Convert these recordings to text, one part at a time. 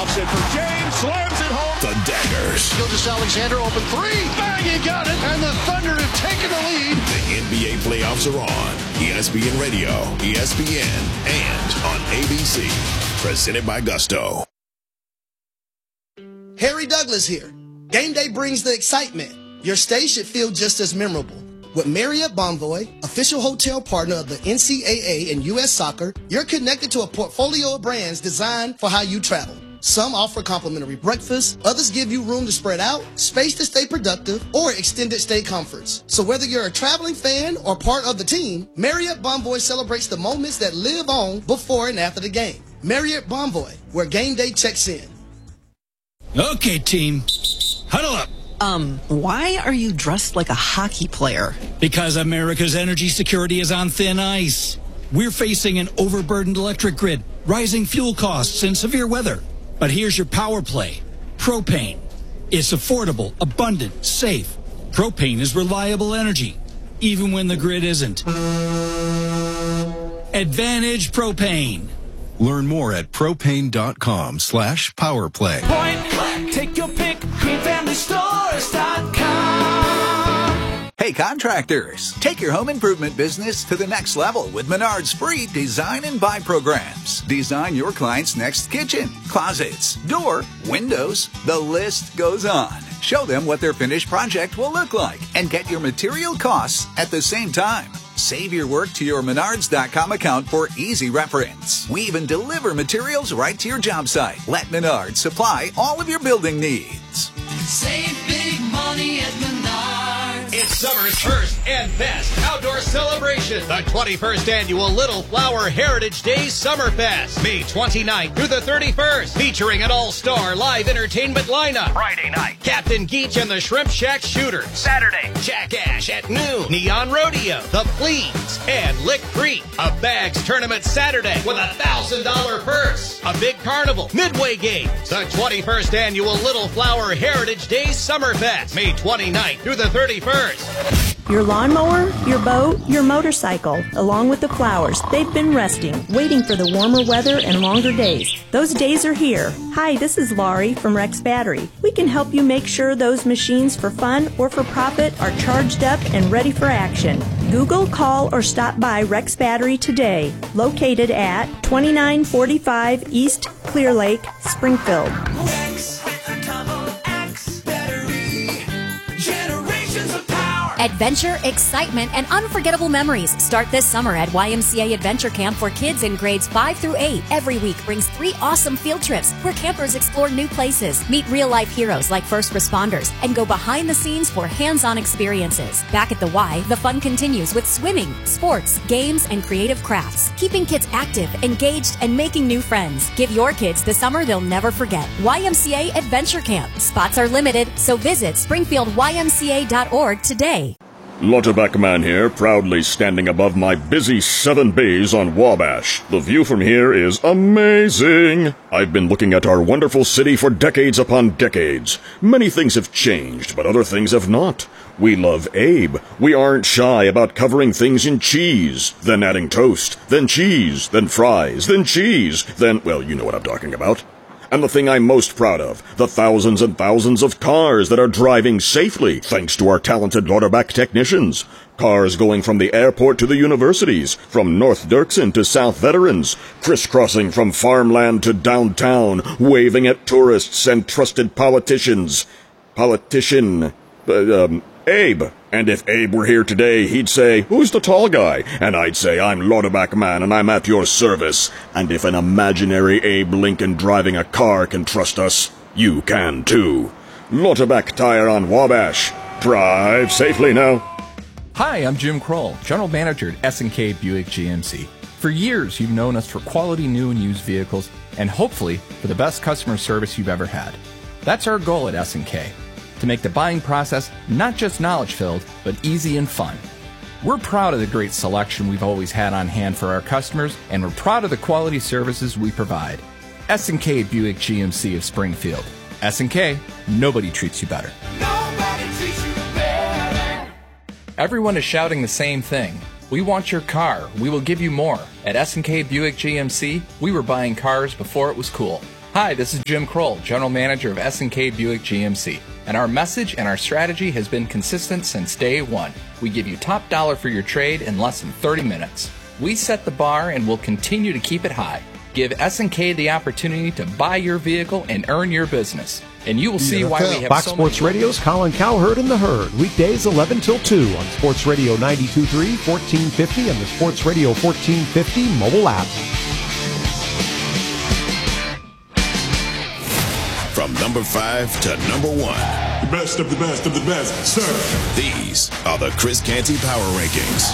Lofts it for James, slams it home. The Daggers. Gilgeous-Alexander open three. Bang, he got it. And the Thunder have taken the lead. The NBA playoffs are on. ESPN Radio, ESPN, and on ABC. Presented by Gusto. Harry Douglas here. Game day brings the excitement. Your stay should feel just as memorable. With Marriott Bonvoy, official hotel partner of the NCAA and U.S. Soccer, you're connected to a portfolio of brands designed for how you travel. Some offer complimentary breakfast, others give you room to spread out, space to stay productive, or extended stay comforts. So whether you're a traveling fan or part of the team, Marriott Bonvoy celebrates the moments that live on before and after the game. Marriott Bonvoy, where game day checks in. Okay, team, huddle up. Why are you dressed like a hockey player? Because America's energy security is on thin ice. We're facing an overburdened electric grid, rising fuel costs, and severe weather. But here's your power play. Propane. It's affordable, abundant, safe. Propane is reliable energy, even when the grid isn't. Advantage Propane. Learn more at propane.com/powerplay. Point blank. Take your pick. GreenFamilyStores.com. Hey contractors, take your home improvement business to the next level with Menards free design and buy programs. Design your client's next kitchen, closets, door, windows, the list goes on. Show them what their finished project will look like and get your material costs at the same time. Save your work to your Menards.com account for easy reference. We even deliver materials right to your job site. Let Menards supply all of your building needs. Save big money at Menards. It's summer's first and best outdoor celebration. The 21st Annual Little Flower Heritage Days Summer Fest. May 29th through the 31st. Featuring an all-star live entertainment lineup. Friday night, Captain Geach and the Shrimp Shack Shooters. Saturday, Jack Ash at noon. Neon Rodeo, The Pleats, and Lick Creek. A bags tournament Saturday with a $1,000 purse. A big carnival. Midway games. The 21st Annual Little Flower Heritage Days Summer Fest. May 29th through the 31st. Your lawnmower, your boat, your motorcycle, along with the flowers, they've been resting, waiting for the warmer weather and longer days. Those days are here. Hi, this is Laurie from Rex Battery. We can help you make sure those machines for fun or for profit are charged up and ready for action. Google, call, or stop by Rex Battery today, located at 2945 East Clear Lake, Springfield. Adventure, excitement, and unforgettable memories start this summer at YMCA Adventure Camp for kids in grades 5 through 8. Every week brings 3 awesome field trips where campers explore new places, meet real-life heroes like first responders, and go behind the scenes for hands-on experiences. Back at the Y, the fun continues with swimming, sports, games, and creative crafts, keeping kids active, engaged, and making new friends. Give your kids the summer they'll never forget. YMCA Adventure Camp. Spots are limited, so visit springfieldymca.org today. Lauterbach Man here, proudly standing above my busy 7 bays on Wabash. The view from here is amazing. I've been looking at our wonderful city for decades upon decades. Many things have changed, but other things have not. We love Abe. We aren't shy about covering things in cheese, then adding toast, then cheese, then fries, then cheese, then, well, you know what I'm talking about. And the thing I'm most proud of, the thousands and thousands of cars that are driving safely thanks to our talented Lauterbach technicians. Cars going from the airport to the universities, from North Dirksen to South Veterans, crisscrossing from farmland to downtown, waving at tourists and trusted politicians. Abe. And if Abe were here today, he'd say, "Who's the tall guy?" And I'd say, "I'm Lauterbach Man, and I'm at your service." And if an imaginary Abe Lincoln driving a car can trust us, you can too. Lauterbach Tire on Wabash. Drive safely now. Hi, I'm Jim Kroll, General Manager at S&K Buick GMC. For years, you've known us for quality new and used vehicles, and hopefully for the best customer service you've ever had. That's our goal at S&K. To make the buying process not just knowledge-filled, but easy and fun. We're proud of the great selection we've always had on hand for our customers, and we're proud of the quality services we provide. S&K Buick GMC of Springfield. S&K, nobody treats you better. Nobody treats you better. Everyone is shouting the same thing. We want your car. We will give you more. At S&K Buick GMC, we were buying cars before it was cool. Hi, this is Jim Kroll, General Manager of S&K Buick GMC. And our message and our strategy has been consistent since day one. We give you top dollar for your trade in less than 30 minutes. We set the bar and will continue to keep it high. Give S&K the opportunity to buy your vehicle and earn your business. And you will see why we have Fox so Sports many... Radio's Colin Cowherd and the Herd. Weekdays 11 till 2 on Sports Radio 92.3, 1450, and the Sports Radio 1450 mobile app. From number 5 to number 1. The best of the best of the best, sir. These are the Chris Canty Power Rankings.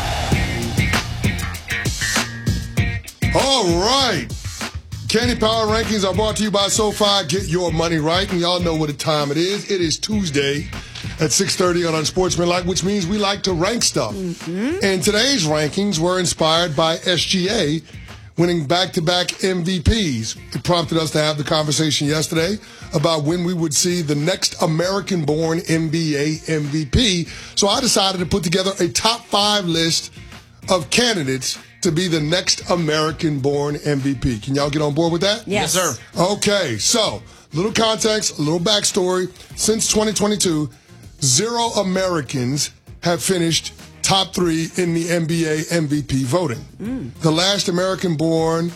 All right. Canty Power Rankings are brought to you by SoFi. Get your money right. And y'all know what the time it is. It is Tuesday at 6:30 on Unsportsmanlike, which means we like to rank stuff. And today's rankings were inspired by SGA winning back-to-back MVPs. It prompted us to have the conversation yesterday about when we would see the next American-born NBA MVP. So I decided to put together a top 5 list of candidates to be the next American-born MVP. Can y'all get on board with that? Yes, sir. Okay, so little context, a little backstory. Since 2022, 0 Americans have finished top 3 in the NBA MVP voting. The last American-born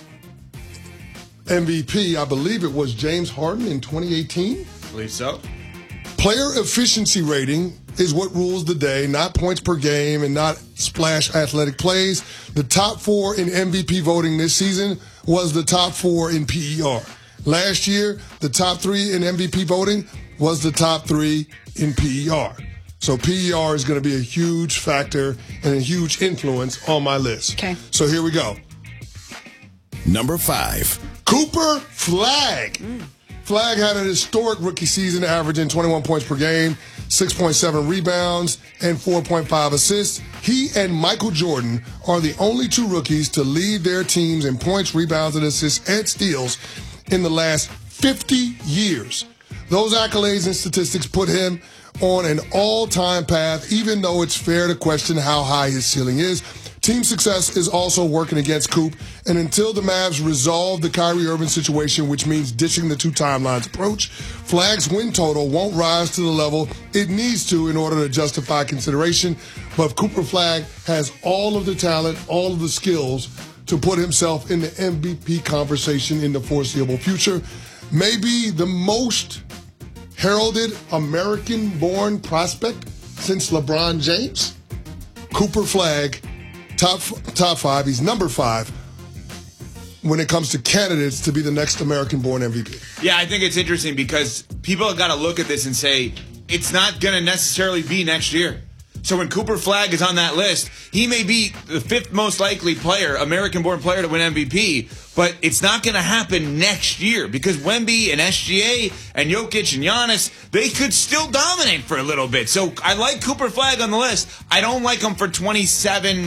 MVP, I believe it was James Harden in 2018. I believe so. Player efficiency rating is what rules the day, not points per game and not splash athletic plays. The top 4 in MVP voting this season was the top 4 in PER. Last year, the top 3 in MVP voting was the top 3 in PER. So PER is going to be a huge factor and a huge influence on my list. Okay. So here we go. Number 5. Cooper Flagg. Flagg had an historic rookie season, averaging 21 points per game, 6.7 rebounds, and 4.5 assists. He and Michael Jordan are the only 2 rookies to lead their teams in points, rebounds, and assists and steals in the last 50 years. Those accolades and statistics put him on an all-time path, even though it's fair to question how high his ceiling is. Team success is also working against Coop, and until the Mavs resolve the Kyrie Irving situation, which means ditching the 2 timelines approach, Flagg's win total won't rise to the level it needs to in order to justify consideration. But Cooper Flagg has all of the talent, all of the skills to put himself in the MVP conversation in the foreseeable future. Maybe the most heralded American-born prospect since LeBron James. Cooper Flagg, top 5. He's number 5 when it comes to candidates to be the next American-born MVP. Yeah, I think it's interesting because people have got to look at this and say it's not going to necessarily be next year. So when Cooper Flagg is on that list, he may be the 5th most likely player, American-born player to win MVP, but it's not going to happen next year because Wemby and SGA and Jokic and Giannis, they could still dominate for a little bit. So I like Cooper Flagg on the list. I don't like him for 26,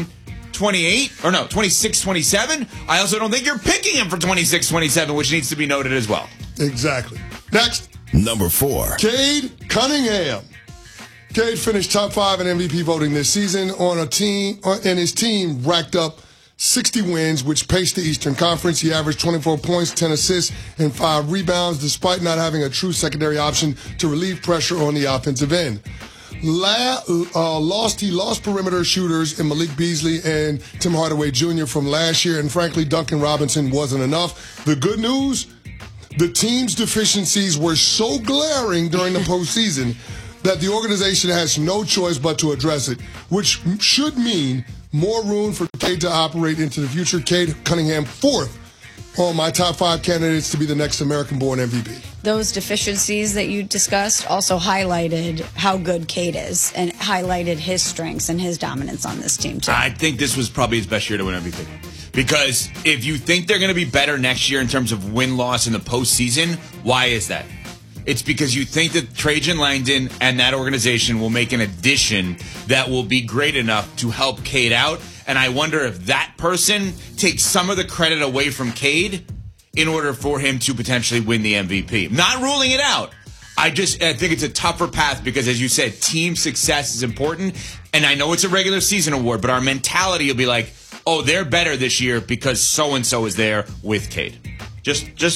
27. I also don't think you're picking him for 26, 27, which needs to be noted as well. Exactly. Next. Number 4. Cade Cunningham. Cade finished top 5 in MVP voting this season on a team, and his team racked up 60 wins, which paced the Eastern Conference. He averaged 24 points, 10 assists, and 5 rebounds, despite not having a true secondary option to relieve pressure on the offensive end. He lost perimeter shooters in Malik Beasley and Tim Hardaway Jr. from last year, and frankly, Duncan Robinson wasn't enough. The good news, the team's deficiencies were so glaring during the postseason that the organization has no choice but to address it, which should mean more room for Cade to operate into the future. Cade Cunningham, 4th on my top 5 candidates to be the next American-born MVP. Those deficiencies that you discussed also highlighted how good Cade is and highlighted his strengths and his dominance on this team, too. I think this was probably his best year to win MVP. Because if you think they're going to be better next year in terms of win-loss in the postseason, why is that? It's because you think that Trajan Langdon and that organization will make an addition that will be great enough to help Cade out. And I wonder if that person takes some of the credit away from Cade in order for him to potentially win the MVP. Not ruling it out. I think it's a tougher path because, as you said, team success is important. And I know it's a regular season award, but our mentality will be like, oh, they're better this year because so-and-so is there with Cade. Just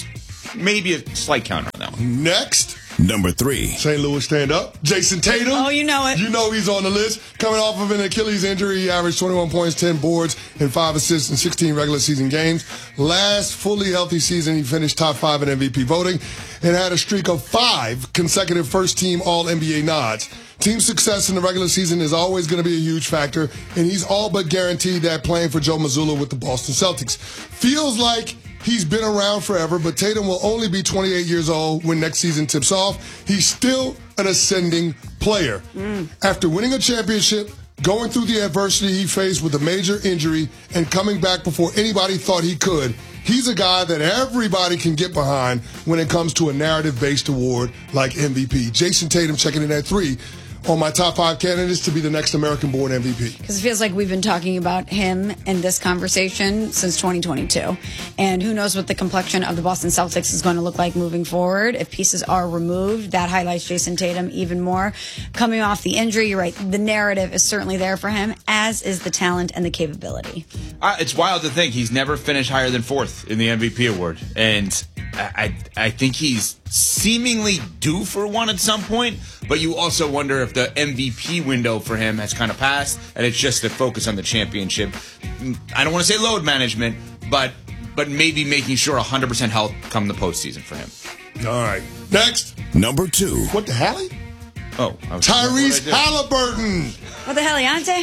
maybe a slight counter on that one. Next. Number 3. St. Louis stand up. Jason Tatum. Oh, you know it. You know he's on the list. Coming off of an Achilles injury, he averaged 21 points, 10 boards, and 5 assists in 16 regular season games. Last fully healthy season, he finished top 5 in MVP voting and had a streak of 5 consecutive first-team All-NBA nods. Team success in the regular season is always going to be a huge factor, and he's all but guaranteed that playing for Joe Mazzulla with the Boston Celtics. Feels like he's been around forever, but Tatum will only be 28 years old when next season tips off. He's still an ascending player. After winning a championship, going through the adversity he faced with a major injury, and coming back before anybody thought he could, he's a guy that everybody can get behind when it comes to a narrative-based award like MVP. Jason Tatum checking in at 3 on my top 5 candidates to be the next American-born MVP. Because it feels like we've been talking about him in this conversation since 2022. And who knows what the complexion of the Boston Celtics is going to look like moving forward. If pieces are removed, that highlights Jason Tatum even more. Coming off the injury, you're right, the narrative is certainly there for him, as is the talent and the capability. It's wild to think he's never finished higher than 4th in the MVP award. And I think he's seemingly due for one at some point, but you also wonder if the MVP window for him has kind of passed, and it's just the focus on the championship. I don't want to say load management, but maybe making sure 100% health come the postseason for him. All right. Next. Number 2. What the hell? Oh, Tyrese Halliburton. What the hell,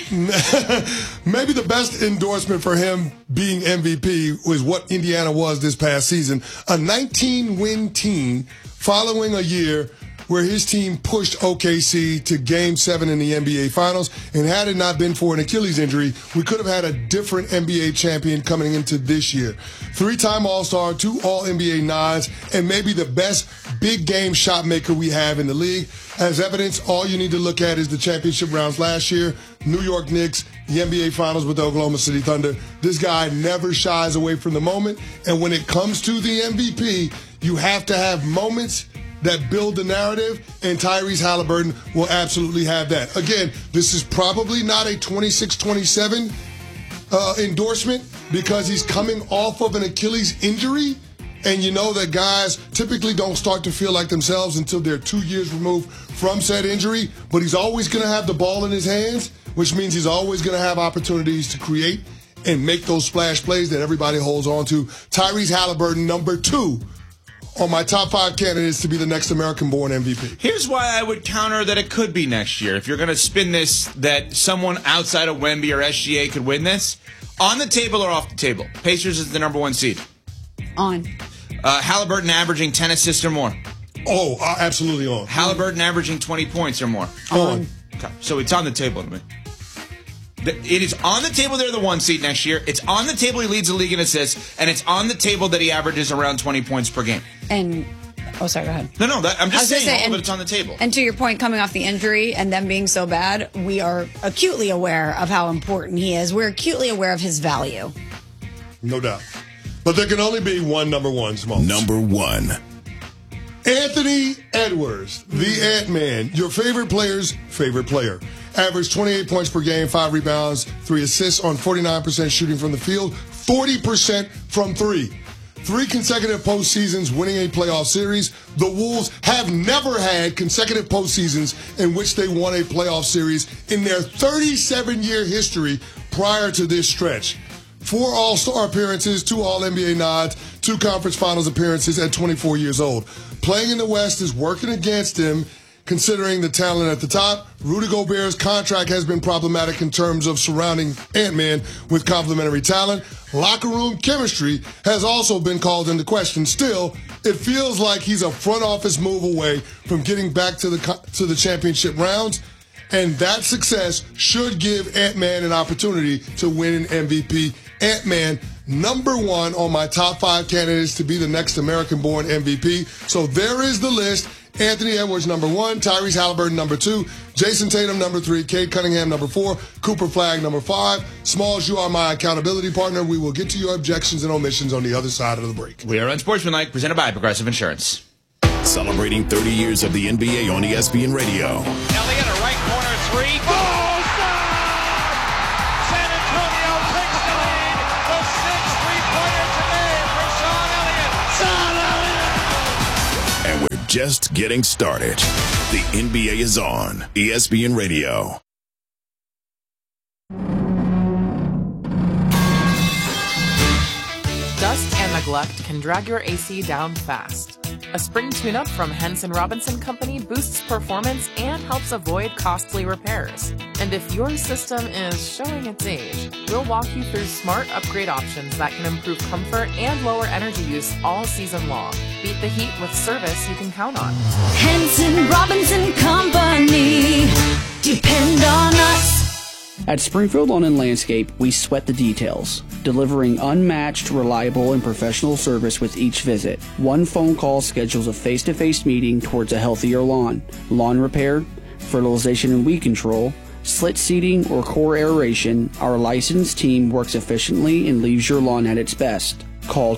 Yante? Maybe the best endorsement for him being MVP was what Indiana was this past season. A 19-win team following a year where his team pushed OKC to Game 7 in the NBA Finals. And had it not been for an Achilles injury, we could have had a different NBA champion coming into this year. 3-time All-Star, 2 All-NBA nods, and maybe the best big game shot maker we have in the league. As evidence, all you need to look at is the championship rounds last year, New York Knicks, the NBA Finals with the Oklahoma City Thunder. This guy never shies away from the moment. And when it comes to the MVP, you have to have moments that build the narrative, and Tyrese Halliburton will absolutely have that. Again, this is probably not a 26-27 endorsement because he's coming off of an Achilles injury, and you know that guys typically don't start to feel like themselves until they're 2 years removed from said injury, but he's always going to have the ball in his hands, which means he's always going to have opportunities to create and make those splash plays that everybody holds on to. Tyrese Halliburton, number 2 on my top 5 candidates to be the next American-born MVP. Here's why I would counter that it could be next year. If you're going to spin this, that someone outside of Wemby or SGA could win this, on the table or off the table? Pacers is the number 1 seed. On. Halliburton averaging 10 assists or more. Oh, absolutely on. Halliburton averaging 20 points or more. On. Okay. So it's on the table to me. It is on the table they're the 1 seed next year. It's on the table he leads the league in assists, and it's on the table that he averages around 20 points per game. And, sorry, go ahead. No, I'm just saying, but it's on the table. And to your point, coming off the injury and them being so bad, we are acutely aware of how important he is. We're acutely aware of his value. No doubt. But there can only be one number 1, Small. Number 1. Anthony Edwards, the Ant-Man, your favorite player's favorite player. Averaged 28 points per game, 5 rebounds, 3 assists on 49% shooting from the field, 40% from 3. 3 consecutive postseasons winning a playoff series. The Wolves have never had consecutive postseasons in which they won a playoff series in their 37-year history prior to this stretch. 4 All-Star appearances, 2 All-NBA nods, 2 Conference Finals appearances at 24 years old. Playing in the West is working against him, considering the talent at the top. Rudy Gobert's contract has been problematic in terms of surrounding Ant-Man with complementary talent. Locker room chemistry has also been called into question. Still, it feels like he's a front office move away from getting back to the championship rounds. And that success should give Ant-Man an opportunity to win an MVP. Ant-Man, number 1 on my top 5 candidates to be the next American-born MVP. So there is the list. Anthony Edwards, number 1. Tyrese Halliburton, number 2. Jason Tatum, number 3. Cade Cunningham, number 4. Cooper Flagg, number 5. Smalls, you are my accountability partner. We will get to your objections and omissions on the other side of the break. We are Unsportsmanlike, presented by Progressive Insurance. Celebrating 30 years of the NBA on ESPN Radio. Elliott, a right corner 3. Oh, stop! San Antonio takes the lead. The 6th three-pointer today for Sean Elliott. Sean Elliott! just getting started. The NBA is on ESPN Radio. Dust and neglect can drag your AC down fast. A spring tune-up from Henson Robinson Company boosts performance and helps avoid costly repairs. And if your system is showing its age, we'll walk you through smart upgrade options that can improve comfort and lower energy use all season long. Beat the heat with service you can count on. Henson Robinson Company. Depend on us. At Springfield Lawn and Landscape, we sweat the details, delivering unmatched, reliable, and professional service with each visit. One phone call schedules a face-to-face meeting towards a healthier lawn. Lawn repair, fertilization and weed control, slit seeding, or core aeration, our licensed team works efficiently and leaves your lawn at its best. Call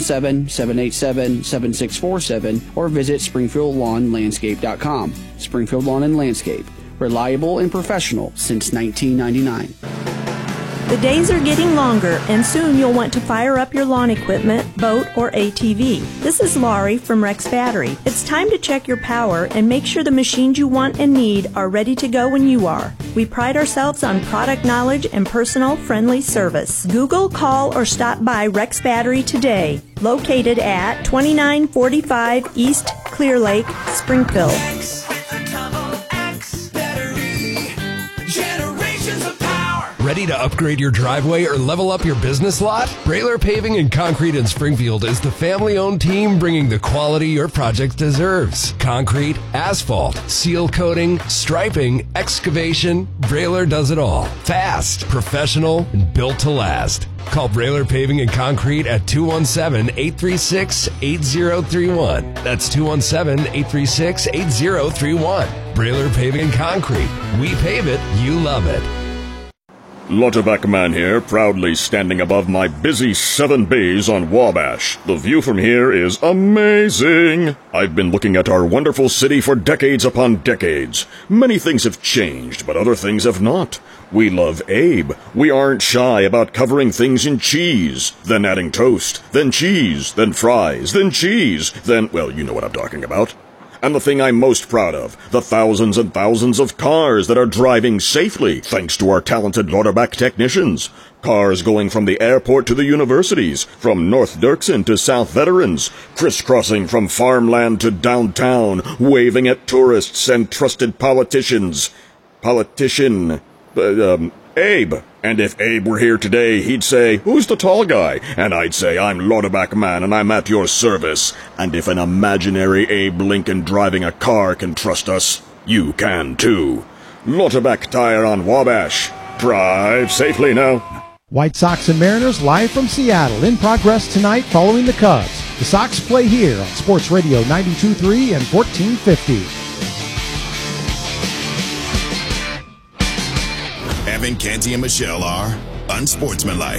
217-787-7647 or visit SpringfieldLawnLandscape.com. Springfield Lawn and Landscape. Reliable and professional since 1999. The days are getting longer, and soon you'll want to fire up your lawn equipment, boat, or ATV. This is Laurie from Rex Battery. It's time to check your power and make sure the machines you want and need are ready to go when you are. We pride ourselves on product knowledge and personal, friendly service. Google, call, or stop by Rex Battery today. Located at 2945 East Clear Lake, Springfield. Ready to upgrade your driveway or level up your business lot? Brailer Paving and Concrete in Springfield is the family-owned team bringing the quality your project deserves. Concrete, asphalt, seal coating, striping, excavation, Brailer does it all. Fast, professional, and built to last. Call Brailer Paving and Concrete at 217-836-8031. That's 217-836-8031. Brailer Paving and Concrete. We pave it, you love it. Lauterbach Man here, proudly standing above my busy 7 bays on Wabash. The view from here is amazing. I've been looking at our wonderful city for decades upon decades. Many things have changed, but other things have not. We love Abe. We aren't shy about covering things in cheese, then adding toast, then cheese, then fries, then cheese, then, well, you know what I'm talking about. And the thing I'm most proud of, the thousands and thousands of cars that are driving safely thanks to our talented Lauterbach technicians. Cars going from the airport to the universities, from North Dirksen to South Veterans, crisscrossing from farmland to downtown, waving at tourists and trusted politicians. Abe. And if Abe were here today, he'd say, "Who's the tall guy?" And I'd say, "I'm Lauterbach Man, and I'm at your service." And if an imaginary Abe Lincoln driving a car can trust us, you can too. Lauterbach Tire on Wabash. Drive safely now. White Sox and Mariners live from Seattle. In progress tonight following the Cubs. The Sox play here on Sports Radio 92.3 and 1450. Evan, Canty, and Michelle are unsportsmanlike.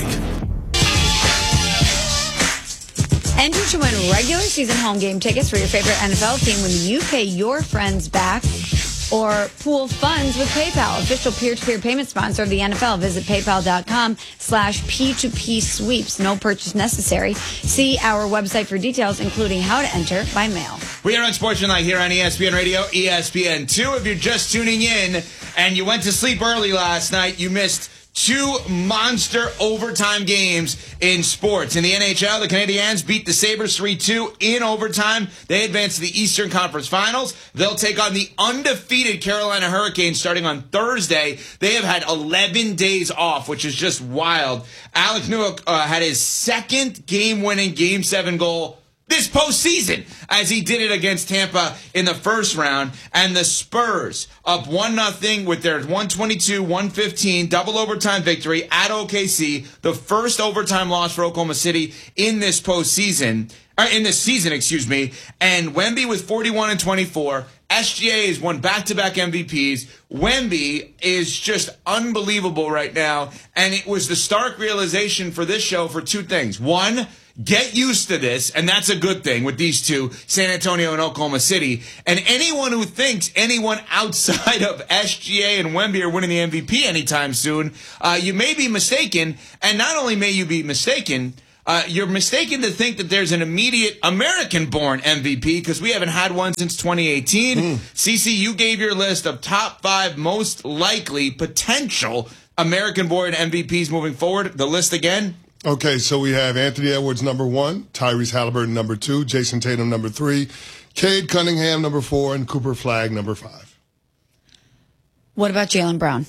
Enter to win regular season home game tickets for your favorite NFL team when you pay your friends back or pool funds with PayPal, official peer-to-peer payment sponsor of the NFL. Visit paypal.com/P2P sweeps. No purchase necessary. See our website for details, including how to enter by mail. We are unsportsmanlike here on ESPN Radio, ESPN2. If you're just tuning in and you went to sleep early last night, you missed 2 monster overtime games in sports. In the NHL, the Canadiens beat the Sabres 3-2 in overtime. They advance to the Eastern Conference Finals. They'll take on the undefeated Carolina Hurricanes starting on Thursday. They have had 11 days off, which is just wild. Alec Newhook had his second game-winning Game 7 goal this postseason, as he did it against Tampa in the first round. And the Spurs up 1-0 with their 122-115 double overtime victory at OKC, the first overtime loss for Oklahoma City in this postseason, in this season, excuse me. And Wemby with 41-24. SGA has won back-to-back MVPs. Wemby is just unbelievable right now. And it was the stark realization for this show for 2 things. One, get used to this, and that's a good thing with these two, San Antonio and Oklahoma City. And anyone who thinks anyone outside of SGA and Wemby are winning the MVP anytime soon, you may be mistaken. And not only may you be mistaken, You're mistaken to think that there's an immediate American-born MVP because we haven't had one since 2018. CC, you gave your list of top 5 most likely potential American-born MVPs moving forward. The list again? Okay, so we have Anthony Edwards, number 1, Tyrese Halliburton, number 2, Jason Tatum, number 3, Cade Cunningham, number 4, and Cooper Flagg, number 5. What about Jaylen Brown?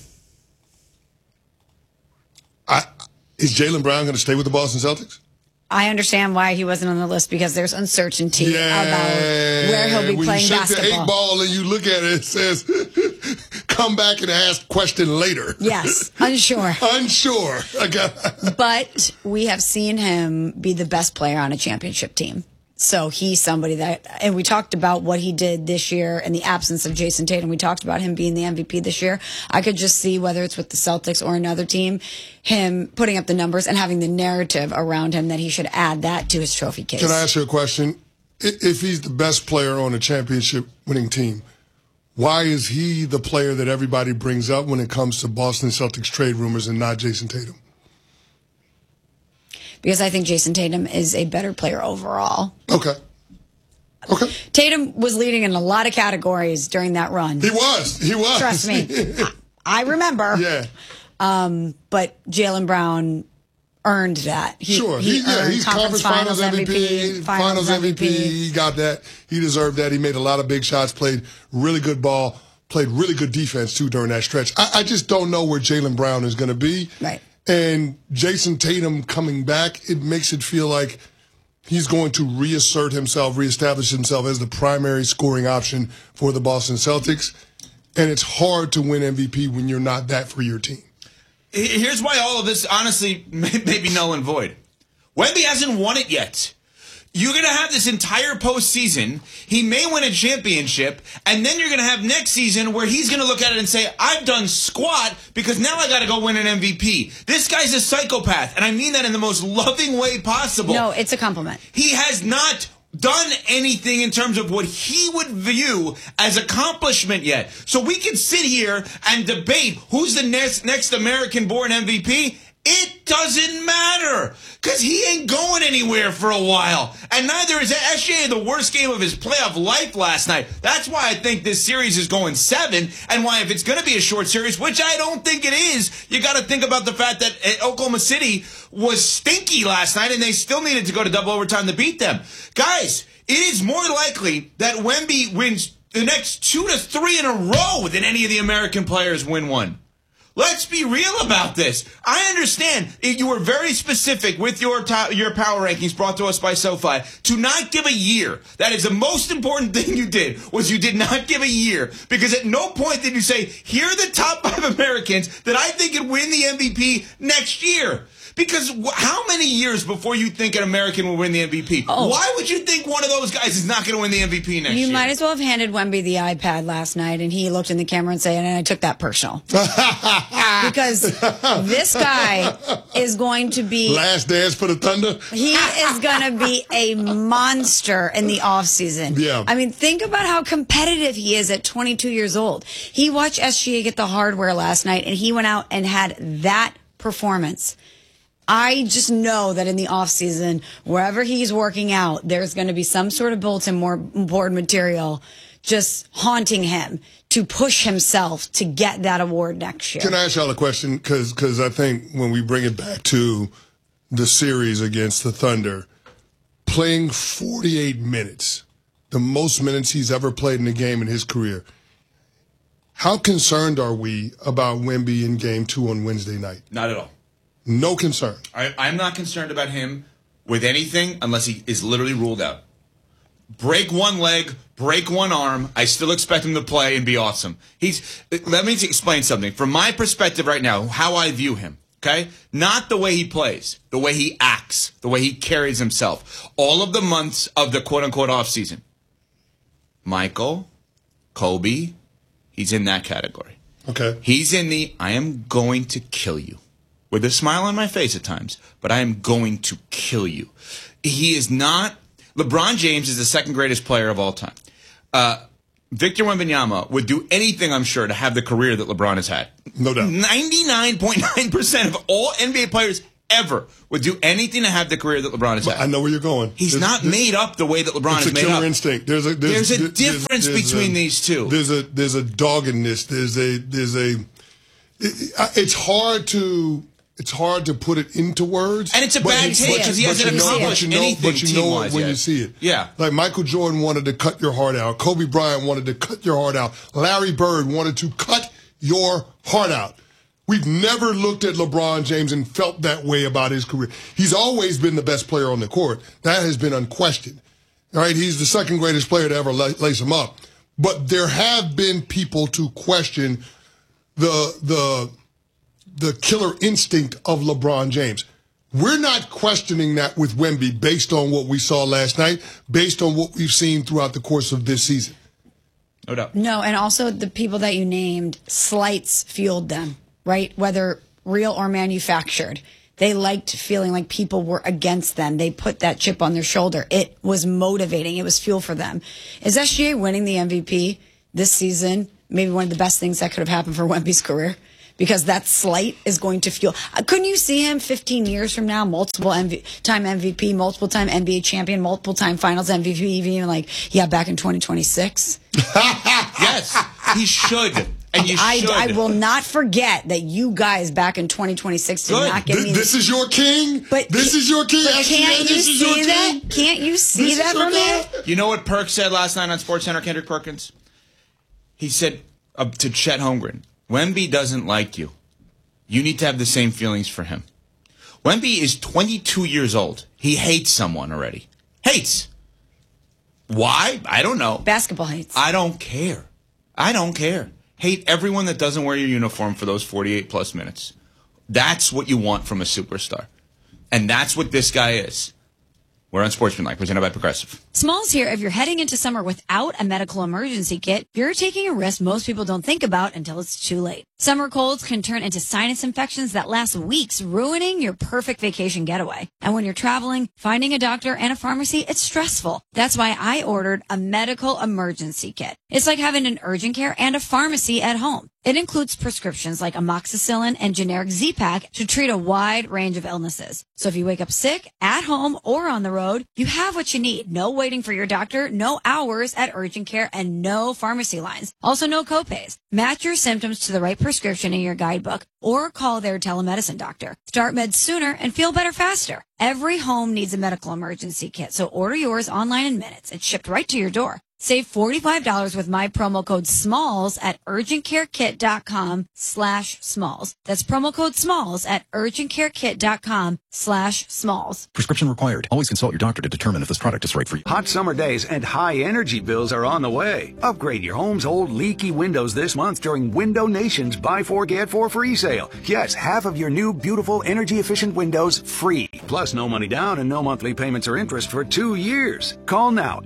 Is Jaylen Brown going to stay with the Boston Celtics? I understand why he wasn't on the list because there's uncertainty about where he'll be playing basketball. When you shake the 8 ball and you look at it, it says, come back and ask question later. Yes, unsure. Unsure. But we have seen him be the best player on a championship team. So he's somebody that, and we talked about what he did this year in the absence of Jason Tatum. We talked about him being the MVP this year. I could just see, whether it's with the Celtics or another team, him putting up the numbers and having the narrative around him that he should add that to his trophy case. Can I ask you a question? If he's the best player on a championship winning team, why is he the player that everybody brings up when it comes to Boston Celtics trade rumors and not Jason Tatum? Because I think Jason Tatum is a better player overall. Okay. Tatum was leading in a lot of categories during that run. He was. Trust me. I remember. Yeah. But Jaylen Brown earned that. He's conference finals MVP, finals MVP. He got that. He deserved that. He made a lot of big shots, played really good ball, played really good defense, too, during that stretch. I just don't know where Jaylen Brown is going to be. Right. And Jason Tatum coming back, it makes it feel like he's going to reassert himself, reestablish himself as the primary scoring option for the Boston Celtics. And it's hard to win MVP when you're not that for your team. Here's why all of this, honestly, may be null and void. Wemby hasn't won it yet. You're going to have this entire postseason. He may win a championship, and then you're going to have next season where he's going to look at it and say, I've done squat because now I got to go win an MVP. This guy's a psychopath, and I mean that in the most loving way possible. No, it's a compliment. He has not done anything in terms of what he would view as accomplishment yet. So we can sit here and debate who's the next American-born MVP. It doesn't matter because he ain't going anywhere for a while. And neither is SGA, the worst game of his playoff life last night. That's why I think this series is going 7, and why if it's going to be a short series, which I don't think it is, you got to think about the fact that Oklahoma City was stinky last night and they still needed to go to double overtime to beat them. Guys, it is more likely that Wemby wins the next 2 to 3 in a row than any of the American players win one. Let's be real about this. I understand you were very specific with your power rankings brought to us by SoFi to not give a year. That is the most important thing you did, was you did not give a year. Because at no point did you say, here are the top 5 Americans that I think could win the MVP next year. Because how many years before you think an American will win the MVP? Oh. Why would you think one of those guys is not going to win the MVP next year? You might as well have handed Wemby the iPad last night, and he looked in the camera and said, and I took that personal. Because this guy is going to be... Last dance for the Thunder? He is going to be a monster in the offseason. Yeah. I mean, think about how competitive he is at 22 years old. He watched SGA get the hardware last night, and he went out and had that performance. I just know that in the offseason, wherever he's working out, there's going to be some sort of bulletin board material just haunting him to push himself to get that award next year. Can I ask y'all a question? Because I think when we bring it back to the series against the Thunder, playing 48 minutes, the most minutes he's ever played in a game in his career, how concerned are we about Wemby in Game 2 on Wednesday night? Not at all. No concern. I'm not concerned about him with anything unless he is literally ruled out. Break one leg, break one arm. I still expect him to play and be awesome. Let me explain something. From my perspective right now, how I view him, okay? Not the way he plays, the way he acts, the way he carries himself. All of the months of the quote-unquote offseason. Michael, Kobe, he's in that category. Okay. He's in the, I am going to kill you. With a smile on my face at times, but I am going to kill you. He is not... LeBron James is the second greatest player of all time. Victor Wembanyama would do anything, I'm sure, to have the career that LeBron has had. No doubt. 99.9% of all NBA players ever would do anything to have the career that LeBron has had. I know where you're going. He's not made up the way that LeBron is made up. It's a killer instinct. There's a difference between these two. There's a doggedness. It's hard to put it into words. And it's a bad take because he hasn't accomplished anything. But you know it when you see it. Yeah. Like Michael Jordan wanted to cut your heart out. Kobe Bryant wanted to cut your heart out. Larry Bird wanted to cut your heart out. We've never looked at LeBron James and felt that way about his career. He's always been the best player on the court. That has been unquestioned. All right, he's the second greatest player to ever lace him up. But there have been people to question the killer instinct of LeBron James. We're not questioning that with Wemby based on what we saw last night, based on what we've seen throughout the course of this season. No doubt. No, and also the people that you named, slights fueled them, right? Whether real or manufactured. They liked feeling like people were against them. They put that chip on their shoulder. It was motivating. It was fuel for them. Is SGA winning the MVP this season maybe one of the best things that could have happened for Wemby's career? Because that slight is going to fuel. Couldn't you see him 15 years from now, multiple time MVP, multiple time NBA champion, multiple time Finals MVP, even like, back in 2026? Yes, he should. And you should. I will not forget that you guys back in 2026 did not give me this is your king. But this is your king. Can't you see that? Can't you see that from there? You know what Perk said last night on SportsCenter, Kendrick Perkins? He said to Chet Holmgren, Wemby doesn't like you. You need to have the same feelings for him. Wemby is 22 years old. He hates someone already. Hates. Why? I don't know. Basketball hates. I don't care. Hate everyone that doesn't wear your uniform for those 48-plus minutes. That's what you want from a superstar. And that's what this guy is. We're on Sportsmanlike, presented by Progressive. Smalls here. If you're heading into summer without a medical emergency kit, you're taking a risk most people don't think about until it's too late. Summer colds can turn into sinus infections that last weeks, ruining your perfect vacation getaway. And when you're traveling, finding a doctor and a pharmacy, it's stressful. That's why I ordered a medical emergency kit. It's like having an urgent care and a pharmacy at home. It includes prescriptions like amoxicillin and generic Z-Pak to treat a wide range of illnesses. So if you wake up sick, at home, or on the road, you have what you need. No waiting for your doctor, no hours at urgent care, and no pharmacy lines. Also, no copays. Match your symptoms to the right prescription in your guidebook or call their telemedicine doctor. Start meds sooner and feel better faster. Every home needs a medical emergency kit, so order yours online in minutes. It's shipped right to your door. Save $45 with my promo code SMALLS at urgentcarekit.com/smalls. That's promo code SMALLS at urgentcarekit.com/smalls. Prescription required. Always consult your doctor to determine if this product is right for you. Hot summer days and high energy bills are on the way. Upgrade your home's old leaky windows this month during Window Nation's Buy 4 Get 4 free sale. Yes, half of your new beautiful energy efficient windows free. Plus no money down and no monthly payments or interest for 2 years. Call now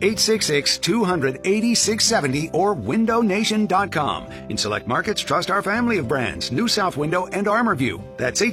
866-200-8670 or windownation.com. In select markets, trust our family of brands, New South Window and ArmorView. That's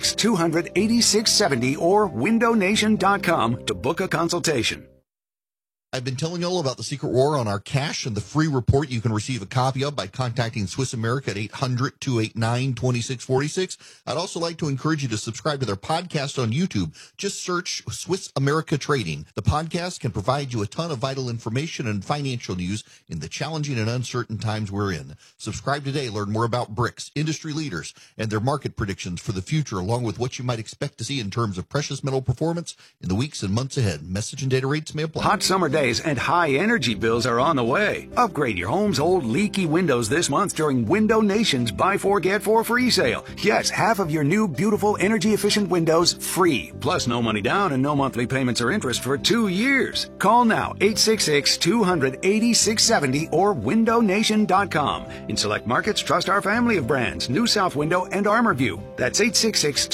866-200-8670 or windownation.com to book a consultation. I've been telling you all about the Secret War on our cash and the free report you can receive a copy of by contacting Swiss America at 800-289-2646. I'd also like to encourage you to subscribe to their podcast on YouTube. Just search Swiss America Trading. The podcast can provide you a ton of vital information and financial news in the challenging and uncertain times we're in. Subscribe today. Learn more about BRICS, industry leaders, and their market predictions for the future, along with what you might expect to see in terms of precious metal performance in the weeks and months ahead. Message and data rates may apply. Hot summer days and high energy bills are on the way. Upgrade your home's old leaky windows this month during Window Nation's Buy 4 Get 4 free sale. Yes, half of your new beautiful energy efficient windows free. Plus no money down and no monthly payments or interest for 2 years. Call now 866-200-8670 or windownation.com. In select markets, trust our family of brands, New South Window and ArmorView. That's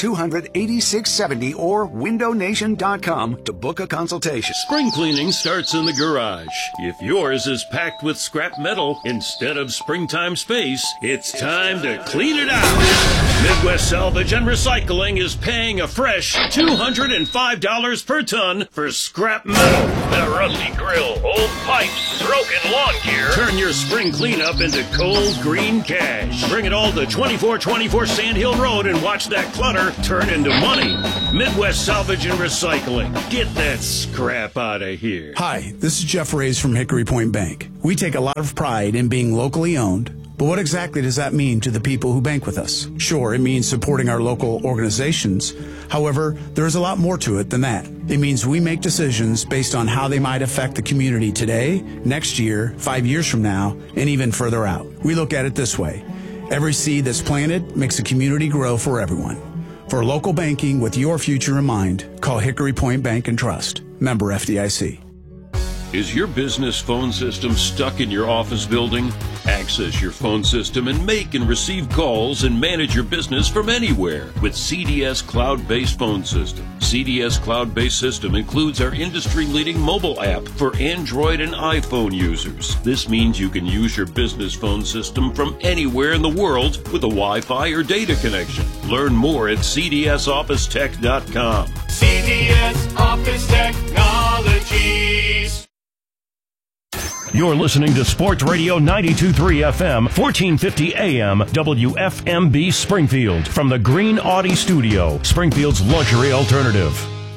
866-200-8670 or windownation.com to book a consultation. Spring cleaning starts spots in the garage. If yours is packed with scrap metal instead of springtime space, it's time to clean it out. Midwest Salvage and Recycling is paying a fresh $205 per ton for scrap metal. A rusty grill, old pipes, broken lawn gear. Turn your spring cleanup into cold green cash. Bring it all to 2424 Sand Hill Road and watch that clutter turn into money. Midwest Salvage and Recycling. Get that scrap out of here. Hi, this is Jeff Reyes from Hickory Point Bank. We take a lot of pride in being locally owned. But what exactly does that mean to the people who bank with us? Sure, it means supporting our local organizations. However, there is a lot more to it than that. It means we make decisions based on how they might affect the community today, next year, 5 years from now, and even further out. We look at it this way. Every seed that's planted makes the community grow for everyone. For local banking with your future in mind, call Hickory Point Bank and Trust. Member FDIC. Is your business phone system stuck in your office building? Access your phone system and make and receive calls and manage your business from anywhere with CDS Cloud-Based Phone System. CDS Cloud-Based System includes our industry-leading mobile app for Android and iPhone users. This means you can use your business phone system from anywhere in the world with a Wi-Fi or data connection. Learn more at cdsofficetech.com. CDS Office Technologies. You're listening to Sports Radio 92.3 FM, 1450 AM, WFMB Springfield, from the Green Audi Studio, Springfield's luxury alternative.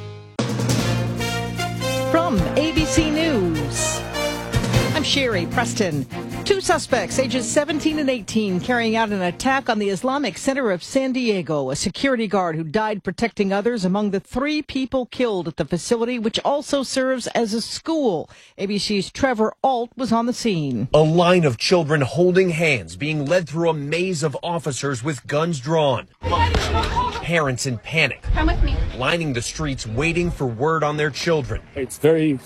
From ABC News, I'm Sherry Preston. 2 suspects, ages 17 and 18, carrying out an attack on the Islamic Center of San Diego. A security guard who died protecting others among the 3 people killed at the facility, which also serves as a school. ABC's Trevor Alt was on the scene. A line of children holding hands being led through a maze of officers with guns drawn. Parents in panic. Come with me. Lining the streets waiting for word on their children. It's very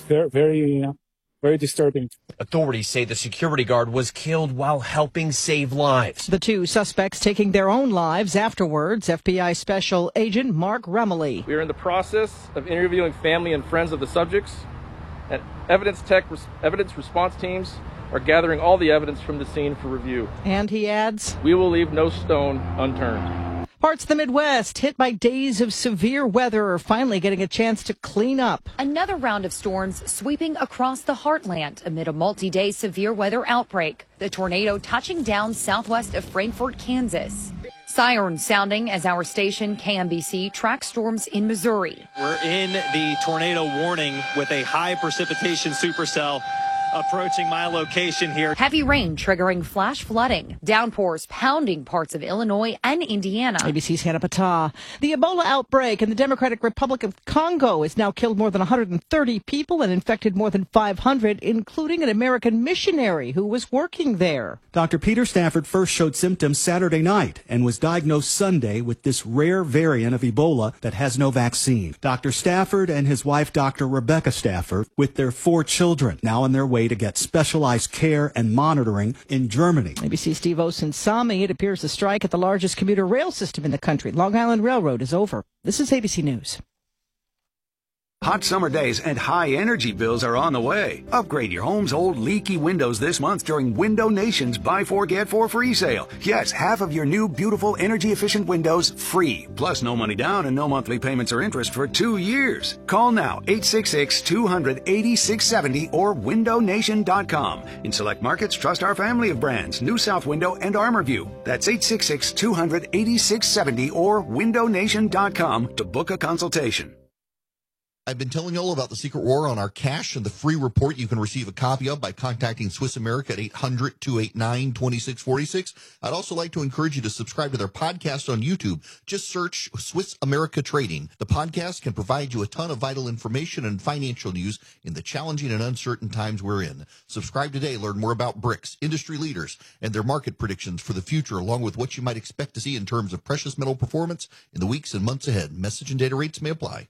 disturbing. Authorities say the security guard was killed while helping save lives. The 2 suspects taking their own lives afterwards. FBI Special Agent Mark Rumley. We are in the process of interviewing family and friends of the subjects, and evidence response teams are gathering all the evidence from the scene for review. And he adds, we will leave no stone unturned. Parts of the Midwest hit by days of severe weather are finally getting a chance to clean up. Another round of storms sweeping across the heartland amid a multi-day severe weather outbreak. The tornado touching down southwest of Frankfort, Kansas. Sirens sounding as our station KMBC tracks storms in Missouri. We're in the tornado warning with a high precipitation supercell approaching my location here. Heavy rain triggering flash flooding. Downpours pounding parts of Illinois and Indiana. ABC's Hannah Patah. The Ebola outbreak in the Democratic Republic of Congo has now killed more than 130 people and infected more than 500, including an American missionary who was working there. Dr. Peter Stafford first showed symptoms Saturday night and was diagnosed Sunday with this rare variant of Ebola that has no vaccine. Dr. Stafford and his wife, Dr. Rebecca Stafford, with their 4 children, now on their way to get specialized care and monitoring in Germany. ABC Steve Osunsami. It appears the strike at the largest commuter rail system in the country, Long Island Railroad, is over. This is ABC News. Hot summer days and high energy bills are on the way. Upgrade your home's old leaky windows this month during Window Nation's Buy 4 Get 4 free sale. Yes, half of your new beautiful energy efficient windows free. Plus no money down and no monthly payments or interest for 2 years. Call now 866-200-8670 or windownation.com. In select markets, trust our family of brands, New South Window and ArmorView. That's 866-200-8670 or windownation.com to book a consultation. I've been telling you all about the secret war on our cash and the free report you can receive a copy of by contacting Swiss America at 800-289-2646. I'd also like to encourage you to subscribe to their podcast on YouTube. Just search Swiss America Trading. The podcast can provide you a ton of vital information and financial news in the challenging and uncertain times we're in. Subscribe today. Learn more about BRICS, industry leaders, and their market predictions for the future, along with what you might expect to see in terms of precious metal performance in the weeks and months ahead. Message and data rates may apply.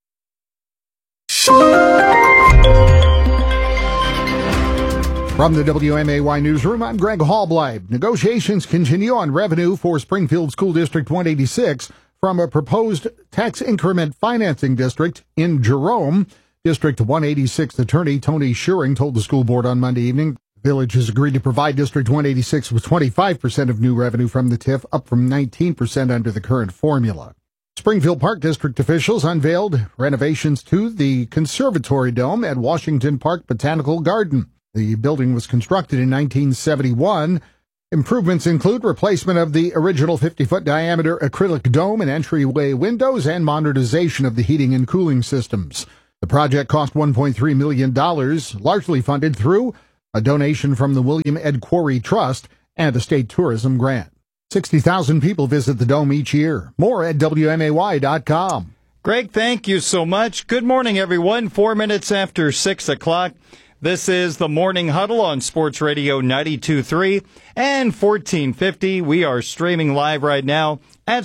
From the WMAY Newsroom, I'm Greg Hallbleib. Negotiations continue on revenue for Springfield School District 186 from a proposed tax increment financing district in Jerome. District 186 Attorney Tony Schuring told the school board on Monday evening the village has agreed to provide District 186 with 25% of new revenue from the TIF, up from 19% under the current formula. Springfield Park District officials unveiled renovations to the Conservatory Dome at Washington Park Botanical Garden. The building was constructed in 1971. Improvements include replacement of the original 50-foot diameter acrylic dome and entryway windows and modernization of the heating and cooling systems. The project cost $1.3 million, largely funded through a donation from the William Ed Quarry Trust and a state tourism grant. 60,000 people visit the Dome each year. More at WMAY.com. Greg, thank you so much. Good morning, everyone. 4 minutes after 6 o'clock. This is the Morning Huddle on Sports Radio 92.3 and 1450. We are streaming live right now at